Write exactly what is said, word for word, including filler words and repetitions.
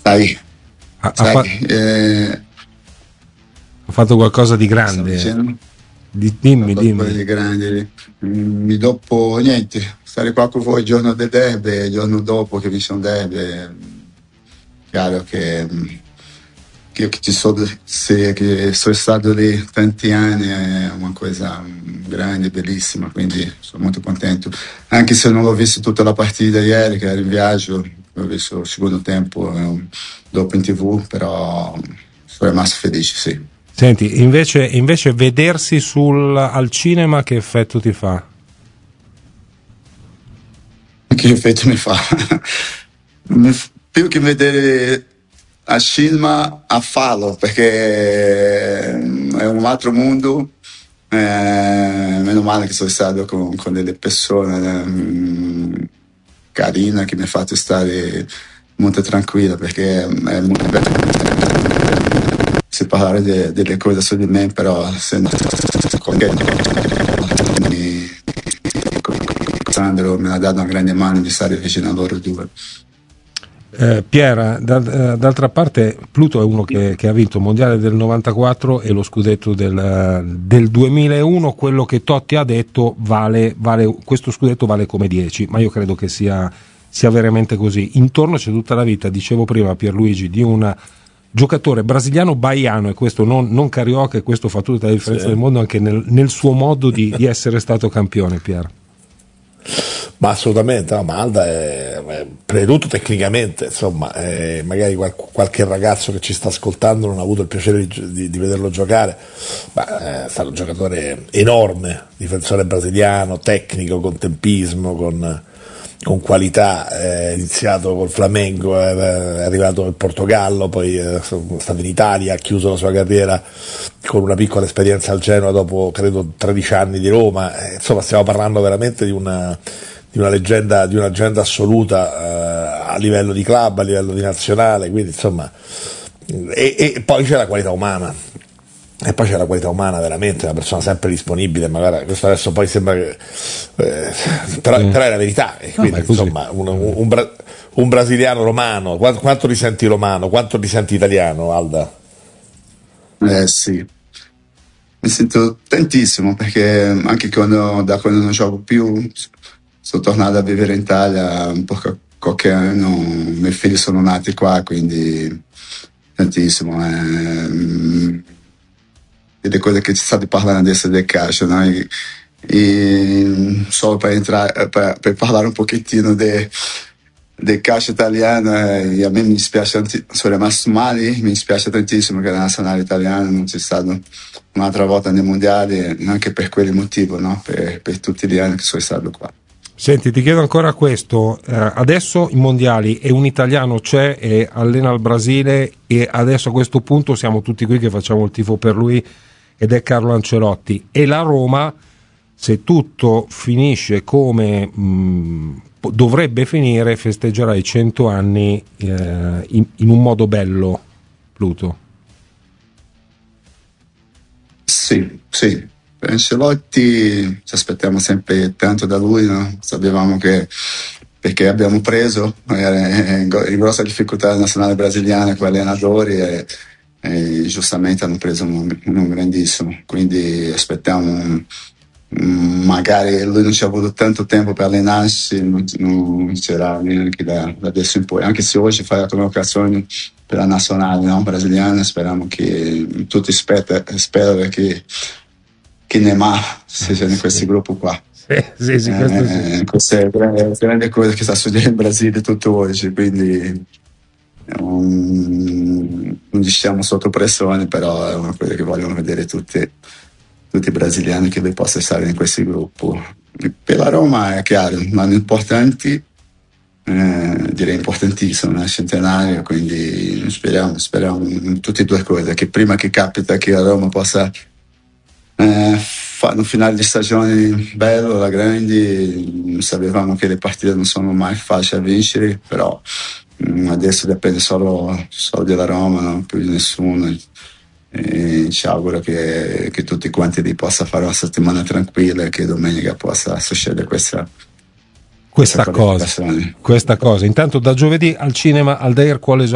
Dai, Ha, ha sai, fa- eh, ha fatto qualcosa di stavo grande. dicendo? Di- dimmi, Qualcosa dimmi. di grande. Mm, dopo niente, stare qua con voi il giorno del derby, il giorno dopo che vince un derby, è chiaro che, mm, che io che ci sono, se, che sono stato lì tanti anni è una cosa mm, grande, bellissima, quindi sono molto contento. Anche se non l'ho visto tutta la partita ieri, che era in viaggio, l'ho visto il secondo tempo eh, dopo in tv, però sono rimasto felice, sì. Senti, invece, invece vedersi sul, al cinema che effetto ti fa? Che effetto mi fa? Mi f- più che vedere a cinema, a farlo, perché è un altro mondo. Eh, meno male che sono stato con, con delle persone mm, carine che mi hanno fatto stare molto tranquilla, perché è molto bello se parlare de- delle cose su di me, però se non mi- Sandro mi ha dato una grande mano di stare vicino a loro due. Eh, Piera, da- eh, d'altra parte Pluto è uno che, che ha vinto il mondiale del novantaquattro e lo scudetto del, del duemilauno. Quello che Totti ha detto vale, vale, questo scudetto vale come dieci, ma io credo che sia, sia veramente così. Intorno c'è tutta la vita, dicevo prima Pierluigi, di un giocatore brasiliano baiano, e questo non, non carioca, e questo fa tutta la differenza Sì. del mondo anche nel, nel suo modo di, di essere stato campione, Piera. Ma assolutamente, no, ma Alda è, è prima di tutto tecnicamente, insomma, è, magari qual- qualche ragazzo che ci sta ascoltando non ha avuto il piacere di, di- di vederlo giocare, ma è stato un giocatore enorme, difensore brasiliano, tecnico, con tempismo, con, con qualità, è iniziato col Flamengo, è, è arrivato in Portogallo, poi è stato in Italia, ha chiuso la sua carriera con una piccola esperienza al Genoa dopo credo tredici anni di Roma. Eh, insomma stiamo parlando veramente di una, di una leggenda, di una leggenda assoluta eh, a livello di club, a livello di nazionale, quindi insomma e, e poi c'è la qualità umana. E poi c'è la qualità umana, veramente una persona sempre disponibile, magari questo adesso poi sembra che eh, però, Sì. però è la verità, e No, quindi ma è così. insomma un, un, un, bra- un brasiliano romano, quanto, quanto ti senti romano, quanto ti senti italiano, Alda? Eh sì, mi sento tantissimo, perché anche quando, da quando non gioco più sono tornato a vivere in Italia un po' ca- qualche anno, i miei figli sono nati qua, quindi tantissimo. Eh, delle cose che ci state parlando adesso del calcio, no? E, e solo per entrare, per, per parlare un pochettino de- del calcio italiano, eh, a me mi dispiace, tanti- sono rimasto male, mi dispiace tantissimo che la nazionale italiana non sia stata un'altra volta nei mondiali, anche per quel motivo, no? Per, per tutti gli anni che sono stato qua. Senti, ti chiedo ancora questo, eh, adesso i mondiali e un italiano c'è e allena il Brasile, e adesso a questo punto siamo tutti qui che facciamo il tifo per lui, ed è Carlo Ancelotti, e la Roma, se tutto finisce come mh, dovrebbe finire, festeggerà i cento anni eh, in, in un modo bello, Pluto. Sì, sì. Per Ancelotti ci aspettiamo sempre tanto da lui, no? Sapevamo che perché abbiamo preso era in grossa difficoltà la nazionale brasiliana con gli allenatori e, e giustamente hanno preso un, un grandissimo, quindi aspettiamo un, un, magari lui non ci ha avuto tanto tempo per allenarsi, non, non c'era neanche da, da adesso in poi, anche se oggi fa la convocazione per la nazionale, no? Brasiliana, speriamo che tutti spero, spero che che Neymar sia in questo gruppo qua. Sì, sì, sì, questo sì. Eh, questa è la grande cosa che sta succedendo in Brasile tutto oggi, quindi um, non siamo sotto pressione, però è una cosa che vogliono vedere tutti, tutti i brasiliani, che lui possa stare in questo gruppo. Per la Roma è chiaro, ma importanti, eh, direi importantissimo, nel centenario, quindi speriamo, speriamo in tutte e due cose, che prima che capita che la Roma possa Eh, fanno un finale di stagione bello, alla grandi, sapevamo che le partite non sono mai facili a vincere, però mh, adesso dipende solo, solo della Roma, non più di nessuno, e ci auguro che, che tutti quanti lì possa fare una settimana tranquilla e che domenica possa succedere questa questa cosa, questa cosa. Intanto da giovedì al cinema Aldair, quale